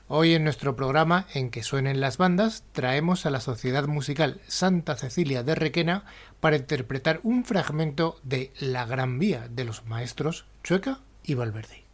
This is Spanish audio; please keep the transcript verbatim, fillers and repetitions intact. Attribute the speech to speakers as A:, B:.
A: Hoy en nuestro programa En que suenen las bandas traemos a la Sociedad Musical Santa Cecilia de Requena para interpretar un fragmento de La Gran Vía de los maestros Chueca y Valverde.